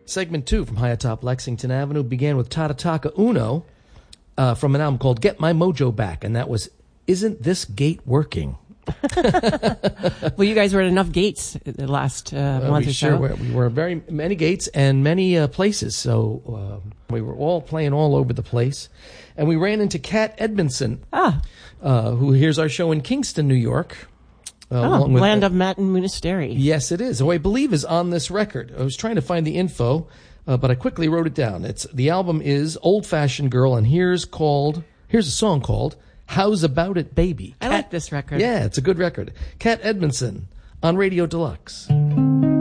Segment 2 from high atop Lexington Avenue began with Tatataka Uno from an album called Get My Mojo Back, and that was Isn't This Gate Working? Well, you guys were at enough gates the last month or so. We were very many gates and many places, so we were all playing all over the place. And we ran into Kat Edmondson, who hears our show in Kingston, New York. Land of Matt and Monastery. Yes, it is. Who I believe is on this record. I was trying to find the info, but I quickly wrote it down. The album is Old Fashioned Girl, and here's a song called How's About It, Baby? I like this record. Yeah, it's a good record. Kat Edmondson on Radio Deluxe.